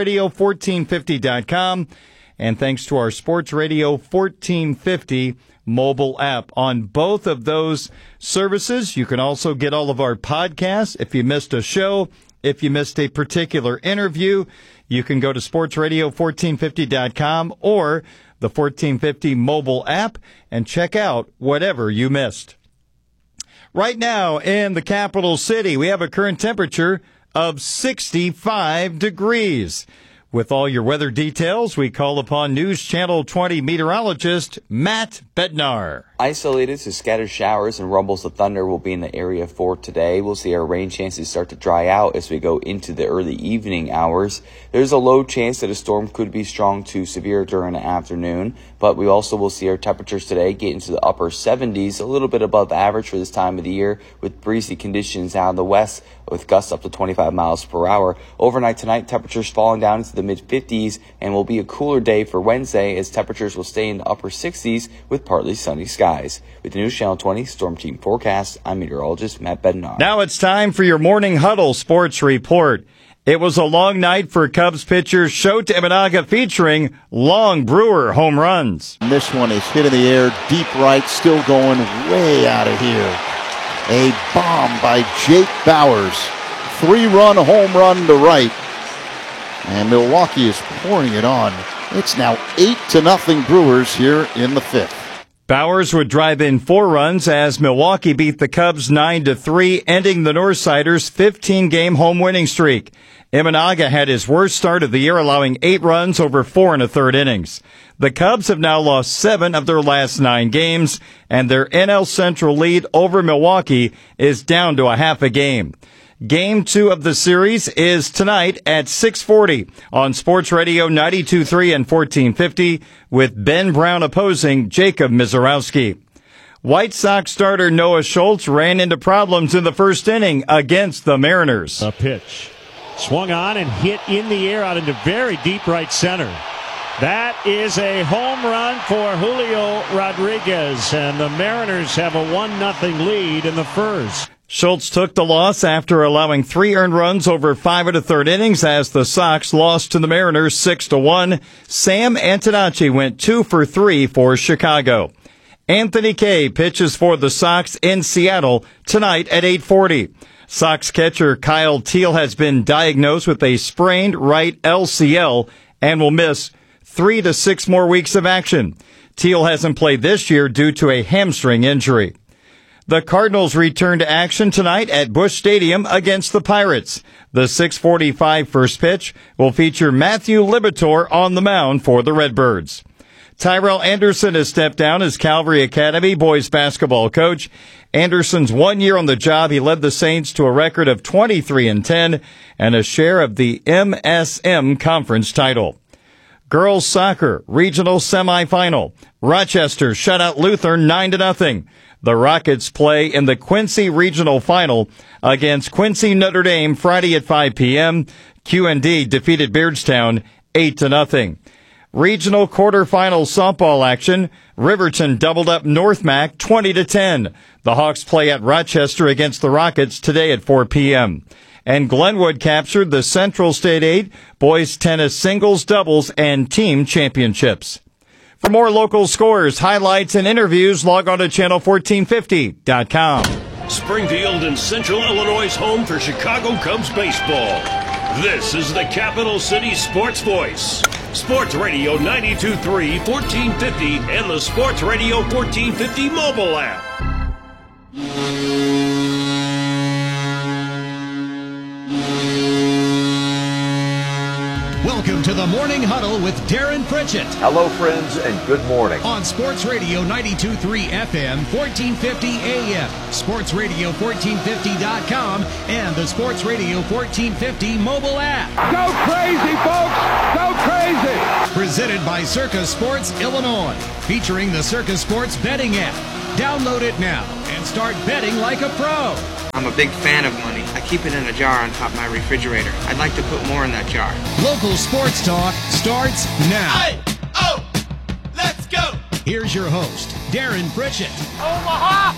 sportsradio1450.com. And thanks to our Sports Radio 1450 mobile app. On both of those services, you can also get all of our podcasts. If you missed a show, if you missed a particular interview, you can go to sportsradio1450.com or the 1450 mobile app and check out whatever you missed. Right now in the capital city, we have a current temperature of 65 degrees. With all your weather details, we call upon News Channel 20 meteorologist Matt Bednar. Isolated to scattered showers and rumbles of thunder will be in the area for today. We'll see our rain chances start to dry out as we go into the early evening hours. There's a low chance that a storm could be strong to severe during the afternoon, but we also will see our temperatures today get into the upper 70s, a little bit above average for this time of the year, with breezy conditions out in the west with gusts up to 25 miles per hour. Overnight tonight, temperatures falling down into the mid-50s, and will be a cooler day for Wednesday as temperatures will stay in the upper 60s with partly sunny skies. With the News Channel 20 Storm Team Forecast, I'm meteorologist Matt Bednar. Now it's time for your Morning Huddle Sports Report. It was a long night for Cubs pitcher Shota Imanaga featuring long Brewer home runs. And this one is hit in the air, deep right, still going way out of here. A bomb by Jake Bauers. 3-run home run to right. And Milwaukee is pouring it on. It's now 8-0 Brewers here in the fifth. Bauers would drive in 4 runs as Milwaukee beat the Cubs 9-3, ending the Northsiders' 15-game home winning streak. Imanaga had his worst start of the year, allowing 8 runs over 4 1/3 innings. The Cubs have now lost 7 of their last 9 games, and their NL Central lead over Milwaukee is down to a half a game. Game 2 of the series is tonight at 6:40 on Sports Radio 92.3 and 1450 with Ben Brown opposing Jacob Mizorowski. White Sox starter Noah Schultz ran into problems in the first inning against the Mariners. A pitch. Swung on and hit in the air out into very deep right center. That is a home run for Julio Rodriguez, and the Mariners have a 1-0 lead in the first. Schultz took the loss after allowing 3 earned runs over 5 1/3 innings as the Sox lost to the Mariners 6-1. Sam Antonacci went 2 for 3 for Chicago. Anthony Kay pitches for the Sox in Seattle tonight at 8:40. Sox catcher Kyle Teel has been diagnosed with a sprained right LCL and will miss 3 to 6 more weeks of action. Teel hasn't played this year due to a hamstring injury. The Cardinals return to action tonight at Busch Stadium against the Pirates. The 6:45 first pitch will feature Matthew Liberatore on the mound for the Redbirds. Tyrell Anderson has stepped down as Calvary Academy boys basketball coach. Anderson's 1 year on the job. He led the Saints to a record of 23-10 and a share of the MSM Conference title. Girls soccer regional semifinal. Rochester shut out Luther 9-0. The Rockets play in the Quincy Regional Final against Quincy Notre Dame Friday at 5 p.m. QND defeated Beardstown 8-0. Regional quarterfinal softball action. Riverton doubled up North Mac 20-10. The Hawks play at Rochester against the Rockets today at 4 p.m. And Glenwood captured the Central State 8 boys tennis singles, doubles, and team championships. For more local scores, highlights, and interviews, log on to channel1450.com. Springfield and Central Illinois' home for Chicago Cubs baseball. This is the Capital City Sports Voice, Sports Radio 92.3, 1450, and the Sports Radio 1450 mobile app. Welcome to the Morning Huddle with Darren Pritchett. Hello, friends, and good morning. On Sports Radio 92.3 FM, 1450 AM, sportsradio1450.com, and the Sports Radio 1450 mobile app. Go crazy, folks! Go crazy! Presented by Circa Sports Illinois, featuring the Circa Sports betting app. Download it now and start betting like a pro. I'm a big fan of money. I keep it in a jar on top of my refrigerator. I'd like to put more in that jar. Local sports talk starts now. Hey! Oh! Let's go! Here's your host, Darren Pritchett. Omaha!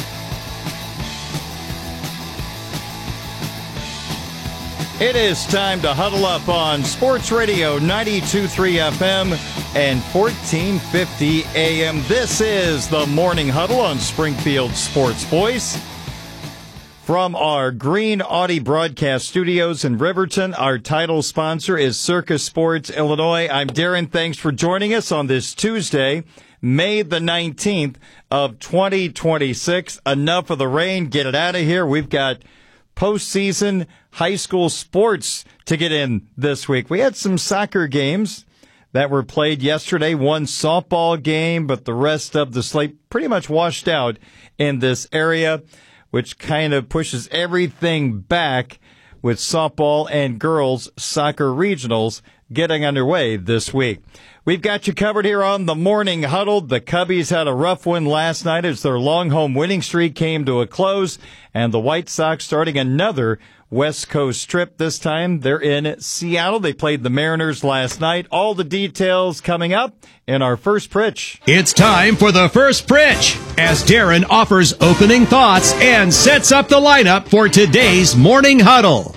It is time to huddle up on Sports Radio 92.3 FM and 1450 AM. This is the Morning Huddle on Springfield Sports Voice. From our Green Audi broadcast studios in Riverton, our title sponsor is Circa Sports Illinois. I'm Darren. Thanks for joining us on this Tuesday, May the 19th of 2026. Enough of the rain. Get it out of here. We've got postseason high school sports to get in this week. We had some soccer games that were played yesterday, one softball game, but the rest of the slate pretty much washed out in this area, which kind of pushes everything back with softball and girls soccer regionals getting underway this week. We've got you covered here on the Morning Huddle. The Cubbies had a rough one last night as their long home winning streak came to a close, and the White Sox starting another West Coast trip. This time they're in Seattle. They played the Mariners last night. All the details coming up in our first Pritch. It's time for the first Pritch as Darren offers opening thoughts and sets up the lineup for today's Morning Huddle.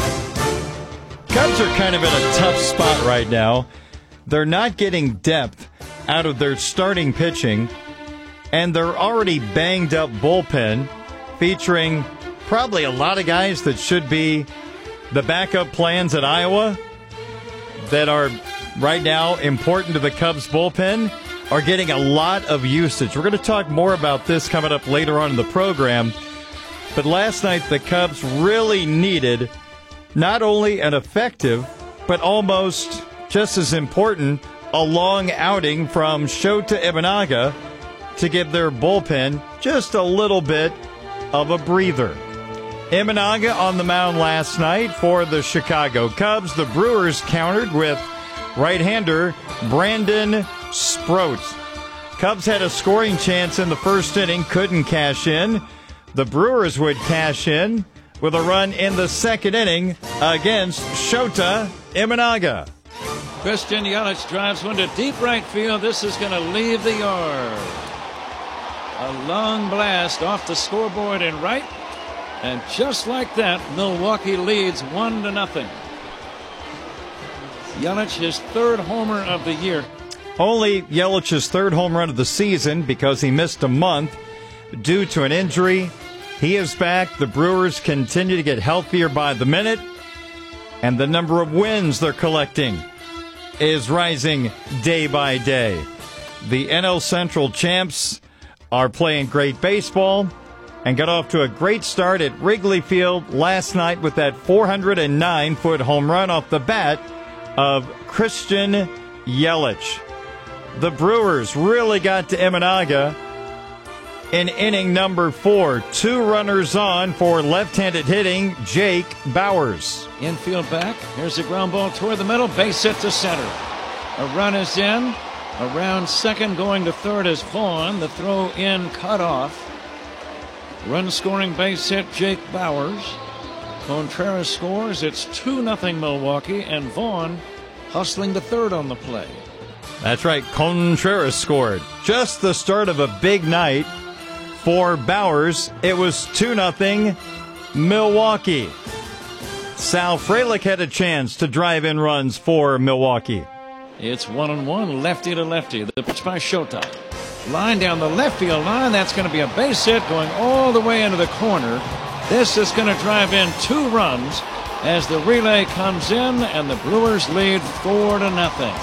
Cubs are kind of in a tough spot right now. They're not getting depth out of their starting pitching, and they're already banged up bullpen featuring probably a lot of guys that should be the backup plans at Iowa that are right now important to the Cubs bullpen are getting a lot of usage. We're going to talk more about this coming up later on in the program. But last night, the Cubs really needed not only an effective, but almost just as important, a long outing from Shota Imanaga to give their bullpen just a little bit of a breather. Imanaga on the mound last night for the Chicago Cubs. The Brewers countered with right-hander Brandon Sproat. Cubs had a scoring chance in the first inning, couldn't cash in. The Brewers would cash in with a run in the second inning against Shota Imanaga. Christian Yelich drives one to deep right field. This is going to leave the yard. A long blast off the scoreboard in right. And just like that, Milwaukee leads 1-0. Yelich, his third homer of the year. Only Yelich's third home run of the season because he missed a month due to an injury. He is back. The Brewers continue to get healthier by the minute. And the number of wins they're collecting is rising day by day. The NL Central champs are playing great baseball and got off to a great start at Wrigley Field last night with that 409-foot home run off the bat of Christian Yelich. The Brewers really got to Imanaga in inning number 4. 2 runners on for left-handed hitting Jake Bauers. Infield back. Here's a ground ball toward the middle. Base hit to center. A run is in. Around second, going to third is Vaughn. The throw in cut off. Run scoring base hit Jake Bauers. Contreras scores. It's 2-0 Milwaukee, and Vaughn hustling to third on the play. That's right. Contreras scored. Just the start of a big night for Bauers. It was 2-0 Milwaukee. Sal Frelick had a chance to drive in runs for Milwaukee. It's 1-1, lefty to lefty. The pitch by Shota. Line down the left field line. That's going to be a base hit going all the way into the corner. This is going to drive in 2 runs. as the relay comes in and the Brewers lead 4-0.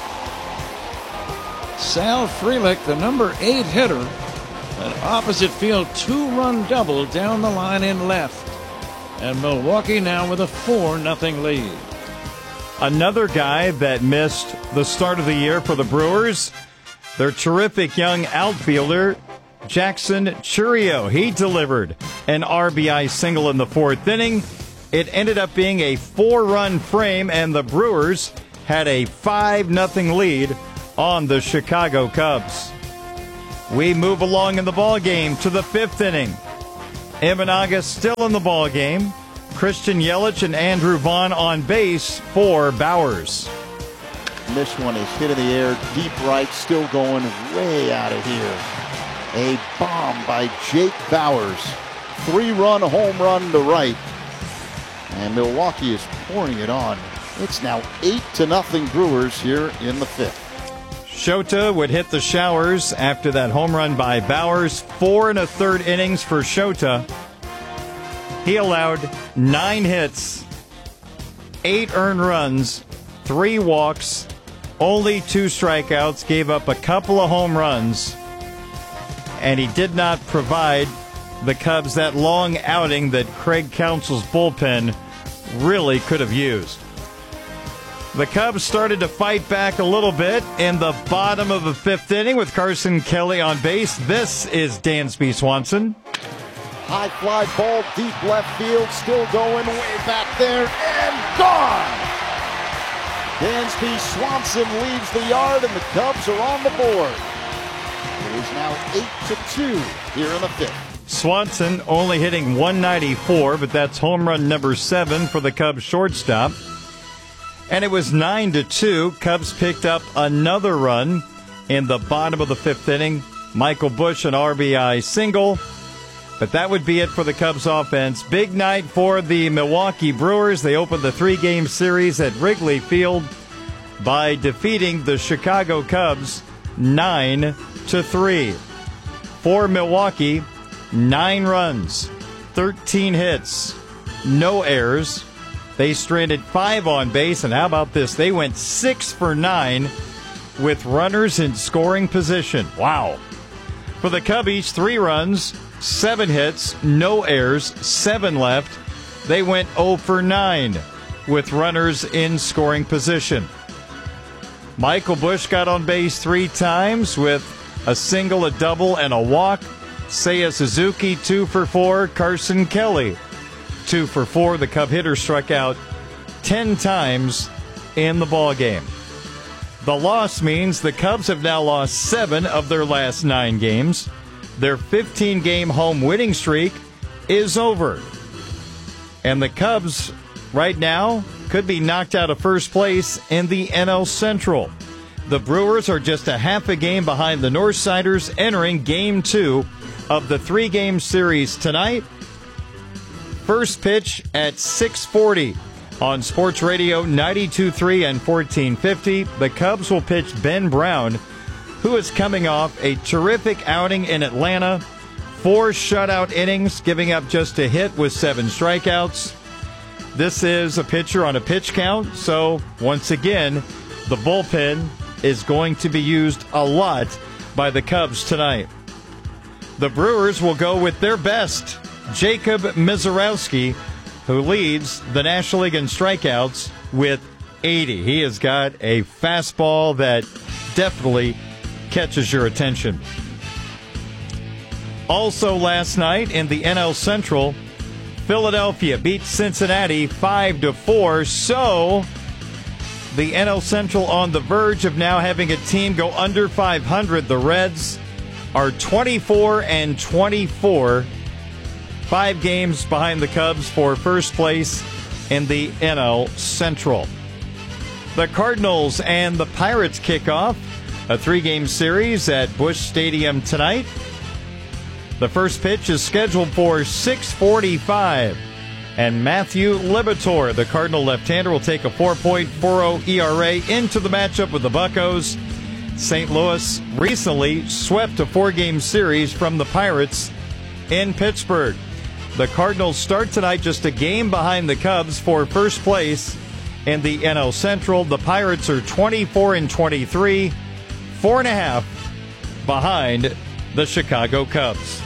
Sal Frelick, the number 8 hitter, an opposite field 2-run double down the line in left. And Milwaukee now with a 4-0 lead. Another guy that missed the start of the year for the Brewers, their terrific young outfielder, Jackson Chourio. He delivered an RBI single in the 4th inning. It ended up being a 4-run frame, and the Brewers had a 5-0 lead on the Chicago Cubs. We move along in the ballgame to the 5th inning. Imanaga still in the ballgame. Christian Yelich and Andrew Vaughn on base for Bowers. This one is hit in the air, deep right, still going way out of here. A bomb by Jake Bowers. 3-run home run to right. And Milwaukee is pouring it on. It's now 8-0 Brewers here in the 5th. Shota would hit the showers after that home run by Bowers. 4 1/3 innings for Shota. He allowed 9 hits, 8 earned runs, 3 walks, only 2 strikeouts, gave up a couple of home runs, and he did not provide the Cubs that long outing that Craig Counsell's bullpen really could have used. The Cubs started to fight back a little bit in the bottom of the 5th inning with Carson Kelly on base. This is Dansby Swanson. High fly ball, deep left field, still going way back there, and gone! Dansby Swanson leaves the yard, and the Cubs are on the board. It is now 8-2 here in the 5th. Swanson only hitting 194, but that's home run number 7 for the Cubs shortstop. And it was 9-2. Cubs picked up another run in the bottom of the 5th inning. Michael Busch, an RBI single. But that would be it for the Cubs offense. Big night for the Milwaukee Brewers. They opened the 3-game series at Wrigley Field by defeating the Chicago Cubs 9-3. For Milwaukee, 9 runs, 13 hits, no errors. They stranded 5 on base, and how about this? They went 6 for 9 with runners in scoring position. Wow. For the Cubbies, 3 runs, 7 hits, no errors, 7 left. They went 0 for 9 with runners in scoring position. Michael Busch got on base 3 times with a single, a double, and a walk. Seiya Suzuki, 2 for 4. Carson Kelly, 2 for 4. The Cub hitter struck out 10 times in the ballgame. The loss means the Cubs have now lost 7 of their last 9 games. Their 15-game home winning streak is over. And the Cubs right now could be knocked out of first place in the NL Central. The Brewers are just a half a game behind the Northsiders entering Game 2 of the 3-game series tonight. First pitch at 6:40 on Sports Radio 92.3 and 1450. The Cubs will pitch Ben Brown, who is coming off a terrific outing in Atlanta. 4 shutout innings, giving up just a hit with 7 strikeouts. This is a pitcher on a pitch count, so once again, the bullpen is going to be used a lot by the Cubs tonight. The Brewers will go with their best, Jacob Misiorowski, who leads the National League in strikeouts with 80. He has got a fastball that definitely catches your attention. Also last night in the NL Central, Philadelphia beat Cincinnati 5-4. So the NL Central on the verge of now having a team go under 500. The Reds are 24-24. 5 games behind the Cubs for first place in the NL Central. The Cardinals and the Pirates kick off a 3-game series at Busch Stadium tonight. The first pitch is scheduled for 6:45. And Matthew Liberatore, the Cardinal left-hander, will take a 4.40 ERA into the matchup with the Buccos. St. Louis recently swept a 4-game series from the Pirates in Pittsburgh. The Cardinals start tonight just a game behind the Cubs for first place in the NL Central. The Pirates are 24-23, 4.5 behind the Chicago Cubs.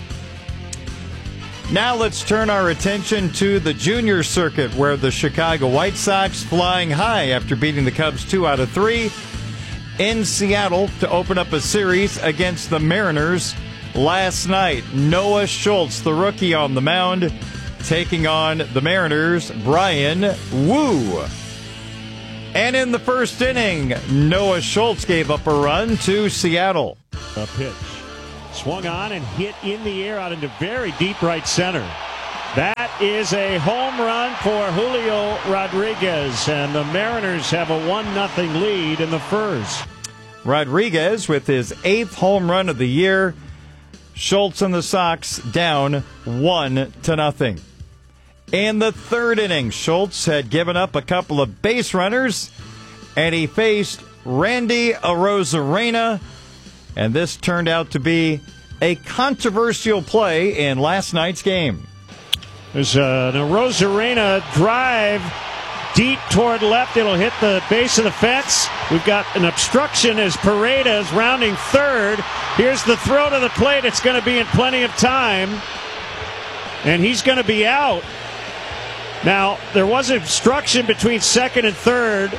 Now let's turn our attention to the junior circuit, where the Chicago White Sox flying high after beating the Cubs 2 out of 3 in Seattle to open up a series against the Mariners last night. Noah Schultz, the rookie, on the mound, taking on the Mariners' Bryan Woo. And in the first inning, Noah Schultz gave up a run to Seattle. A pitch. Swung on and hit in the air out into very deep right center. That is a home run for Julio Rodriguez, and the Mariners have a 1-0 lead in the first. Rodriguez with his 8th home run of the year. Schultz and the Sox down 1-0. In the third inning, Schultz had given up a couple of base runners, and he faced Randy Arozarena, and this turned out to be a controversial play in last night's game. There's an Arozarena drive deep toward left. It'll hit the base of the fence. We've got an obstruction as Pareda is rounding third. Here's the throw to the plate. It's going to be in plenty of time, and he's going to be out. Now, there was an obstruction between second and third,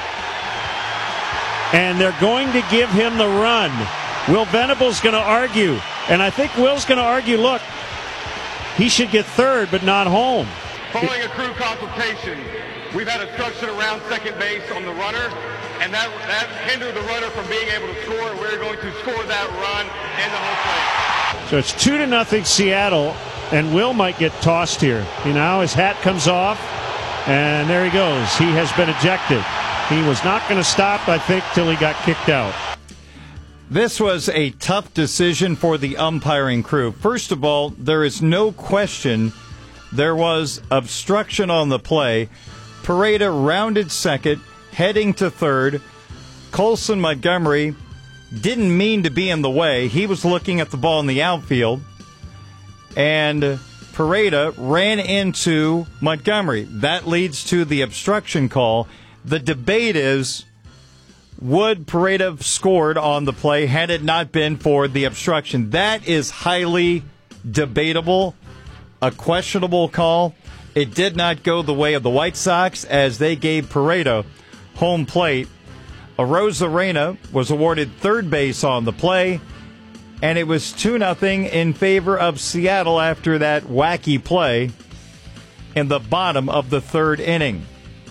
and they're going to give him the run. Will Venable's going to argue, and I think Will's going to argue, look, he should get third but not home. Following a crew consultation, we've had obstruction around second base on the runner, and that hindered the runner from being able to score. We're going to score that run and the whole play. So it's 2-0 Seattle, and Will might get tossed here. You know, his hat comes off, and there he goes. He has been ejected. He was not going to stop, I think, till he got kicked out. This was a tough decision for the umpiring crew. First of all, there is no question there was obstruction on the play. Pareda rounded second, heading to third. Colson Montgomery didn't mean to be in the way. He was looking at the ball in the outfield, and Pareda ran into Montgomery. That leads to the obstruction call. The debate is, would Pareda have scored on the play had it not been for the obstruction? That is highly debatable, a questionable call. It did not go the way of the White Sox, as they gave Pareda home plate. Arozarena was awarded third base on the play, and it was 2-0 in favor of Seattle after that wacky play in the bottom of the third inning.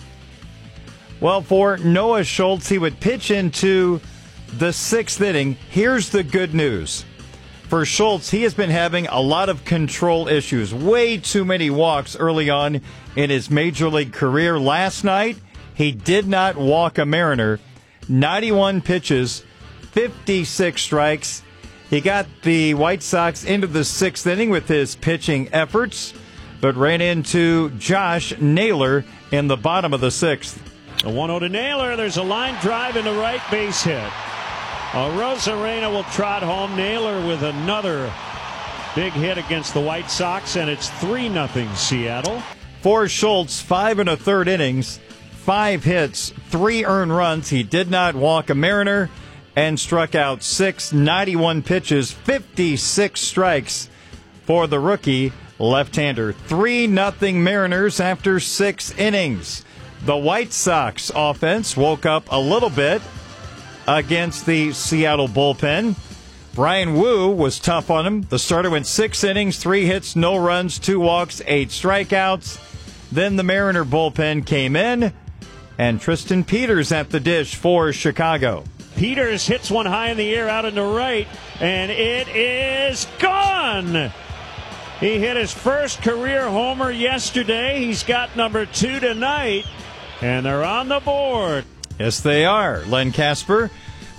Well, for Noah Schultz, he would pitch into the sixth inning. Here's the good news. For Schultz, he has been having a lot of control issues. Way too many walks early on in his major league career. Last night, he did not walk a Mariner. 91 pitches, 56 strikes. He got the White Sox into the sixth inning with his pitching efforts, but ran into Josh Naylor in the bottom of the sixth. A 1-0 to Naylor. There's a line drive into right base hit. Arozarena will trot home. Naylor with another big hit against the White Sox, and it's 3-0 Seattle. For Schultz, 5 1/3 innings, 5 hits, 3 earned runs. He did not walk a Mariner and struck out 6, 91 pitches, 56 strikes for the rookie left-hander. 3-0 Mariners after 6 innings. The White Sox offense woke up a little bit against the Seattle bullpen. Bryan Woo was tough on him. The starter went 6 innings, 3 hits, no runs, 2 walks, 8 strikeouts. Then the Mariner bullpen came in, and Tristan Peters at the dish for Chicago. Peters hits one high in the air out into right, and it is gone! He hit his first career homer yesterday. He's got number 2 tonight. And they're on the board. Yes, they are. Len Kasper,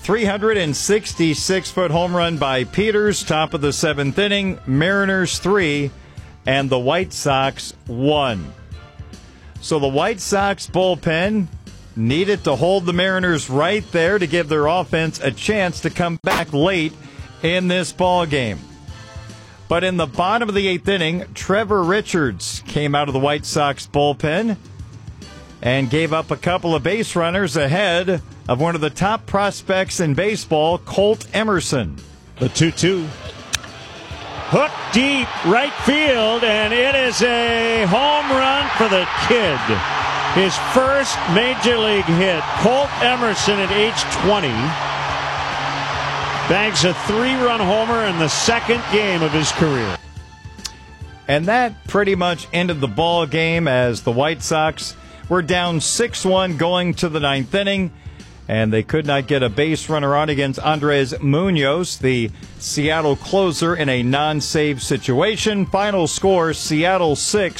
366-foot home run by Peters, top of the 7th inning. Mariners 3, and the White Sox 1. So the White Sox bullpen needed to hold the Mariners right there to give their offense a chance to come back late in this ball game. But in the bottom of the 8th inning, Trevor Richards came out of the White Sox bullpen and gave up a couple of base runners ahead of one of the top prospects in baseball, Colt Emerson. The 2-2. Hook deep, right field, and it is a home run for the kid. His first major league hit. Colt Emerson at age 20 bags a 3-run homer in the second game of his career. And that pretty much ended the ball game as the White Sox were down 6-1 going to the 9th inning. And they could not get a base runner on against Andres Munoz, the Seattle closer, in a non-save situation. Final score, Seattle 6,